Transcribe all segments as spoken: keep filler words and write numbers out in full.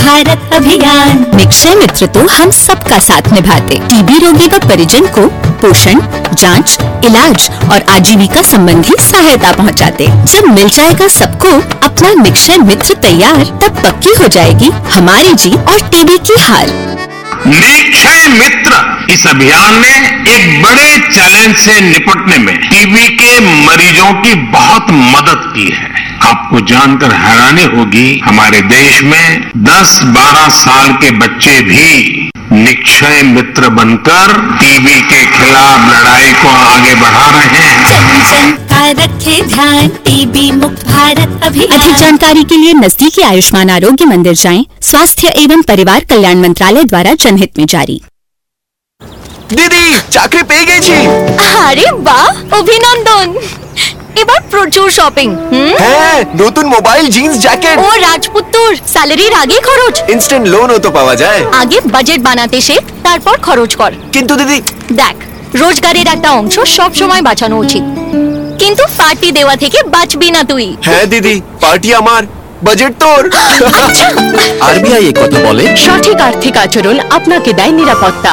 भारत अभियान। निक्षय मित्र तो हम सबका साथ निभाते, टीबी रोगी व परिजन को पोषण, जांच, इलाज और आजीविका संबंधी सहायता पहुंचाते। जब मिल जाएगा सबको अपना निक्षय मित्र तैयार, तब पक्की हो जाएगी हमारी जीत और टीबी की हार। निक्षय मित्र इस अभियान ने एक बड़े चैलेंज से निपटने में टीबी के मरीजों की बहुत मदद की है। आपको जानकर हैरानी होगी, हमारे देश में दस बारह साल के बच्चे भी निक्षय मित्र बनकर टीबी के खिलाफ लड़ाई को आगे बढ़ा रहे हैं। जन जन का रखे ध्यान, टीबी मुक्त भारत अभियान। अधिक जानकारी के लिए नजदीकी आयुष्मान आरोग्य मंदिर जाएं। स्वास्थ्य एवं परिवार कल्याण मंत्रालय द्वारा जनहित में जारी। দিদি চাকরি পেয়ে গেছি। আরে বাহ, অভিনন্দন। এবার প্রচুর শপিং। হ্যাঁ, নতুন মোবাইল, জিন্স, জ্যাকেট। ও রাজপুত্তর, স্যালারির আগে খরচ। ইনস্ট্যান্ট লোনও তো পাওয়া যায়। আগে বাজেট বানাতে শেখ, তারপর খরচ কর। কিন্তু দিদি দেখ, রোজগারের একটা অংশ সব সময় বাঁচানো উচিত, কিন্তু পার্টি দেওয়া থেকে বাঁচবি না তুই। হ্যাঁ দিদি, পার্টি আমার, বাজেট তোর। আরবিআই এই কথা বলে, সঠিক আর্থিক আচরণ আপনাকে দেয় নিরাপত্তা।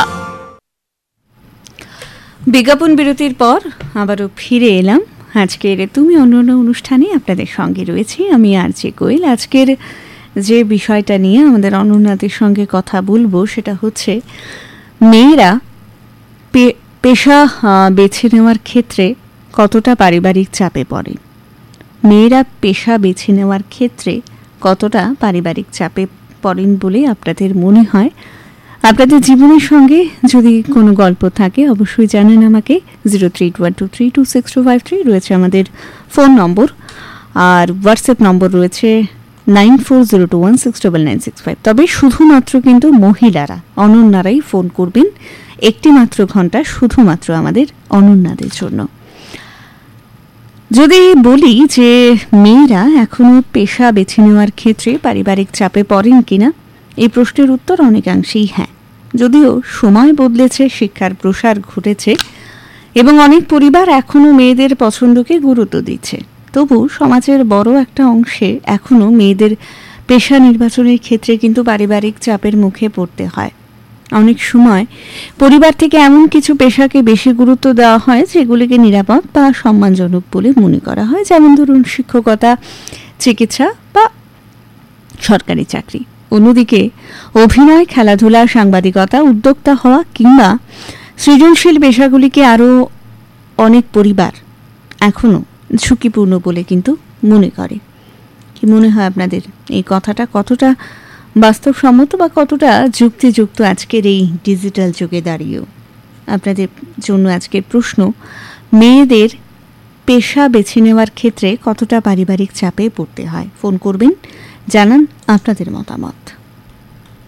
বিজ্ঞাপন বিরতির পর আবারও ফিরে এলাম। আজকের তুমি অন্যান্য অনুষ্ঠানে আপনাদের সঙ্গে রয়েছি আমি আরজে কোয়েল। আজকের যে বিষয়টা নিয়ে আমাদের অনন্যাদের সঙ্গে কথা বলবো সেটা হচ্ছে মেয়েরা পেশা বেছে নেওয়ার ক্ষেত্রে কতটা পারিবারিক চাপে পড়ে। মেয়েরা পেশা বেছে নেওয়ার ক্ষেত্রে কতটা পারিবারিক চাপে পড়েন বলে আপনাদের মনে হয়? আপনাদের জীবনের সঙ্গে যদি কোনো গল্প থাকে অবশ্যই জানেন আমাকে। Zero three one two three two six two five three রয়েছে আমাদের ফোন নম্বর, আর হোয়াটসঅ্যাপ নম্বর রয়েছে nine four zero two one six double nine six five. তবে শুধুমাত্র কিন্তু মহিলারা, অনন্যারাই ফোন করবেন। একটি মাত্র ঘন্টা শুধুমাত্র আমাদের অনন্যাদের জন্য। যদি বলি যে মেয়েরা এখনও পেশা বেছে নেওয়ার ক্ষেত্রে পারিবারিক চাপে পড়েন কিনা, এই প্রশ্নের উত্তর অনেকাংশেই হ্যাঁ। যদিও সময় বদলেছে, শিক্ষার প্রসার ঘটেছে এবং অনেক পরিবার এখনও মেয়েদের পছন্দকে গুরুত্ব দিচ্ছে, তবু সমাজের বড় একটা অংশে এখনও মেয়েদের পেশা নির্বাচনের ক্ষেত্রে কিন্তু পারিবারিক চাপের মুখে পড়তে হয়। অনেক সময় পরিবার থেকে এমন কিছু পেশাকে বেশি গুরুত্ব দেওয়া হয় যেগুলিকে নিরাপদ বা সম্মানজনক বলে মনে করা হয়, যেমন ধরুন শিক্ষকতা, চিকিৎসা বা সরকারি চাকরি। অন্যদিকে অভিনয়, খেলাধুলা, সাংবাদিকতা, উদ্যোক্তা হওয়া কিংবা সৃজনশীল পেশাগুলিকে আরও অনেক পরিবার এখনও ঝুঁকিপূর্ণ বলে কিন্তু মনে করে। কি মনে হয় আপনাদের এই কথাটা কতটা বাস্তবসম্মত বা কতটা যুক্তিযুক্ত আজকের এই ডিজিটাল যুগে দাঁড়িয়েও? আপনাদের জন্য আজকের প্রশ্ন, মেয়েদের পেশা বেছে নেওয়ার ক্ষেত্রে কতটা পারিবারিক চাপে পড়তে হয়? ফোন করবেন, জানান আপনাদের মতামত।